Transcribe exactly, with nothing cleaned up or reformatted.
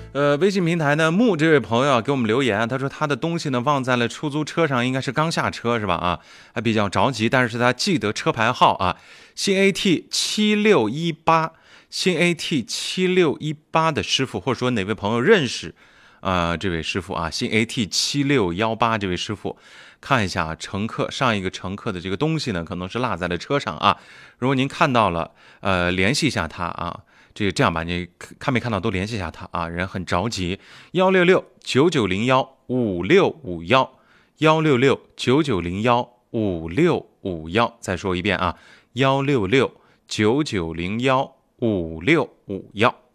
呃，微信平台呢，木这位朋友啊给我们留言，他说他的东西呢忘在了出租车上，应该是刚下车是吧？啊，还比较着急，但是他记得车牌号啊，新 A T 七六一八，新 A T 七六一八的师傅，或者说哪位朋友认识啊、呃、这位师傅啊，新 A T 七六一八这位师傅，看一下乘客上一个乘客的这个东西呢，可能是落在了车上啊。如果您看到了，呃，联系一下他啊。这个这样吧，你看没看到都联系一下他啊，人很着急。幺六六九九零幺五六五幺，幺六六九九零幺五六五幺，再说一遍啊，幺六六九九零幺五六五幺。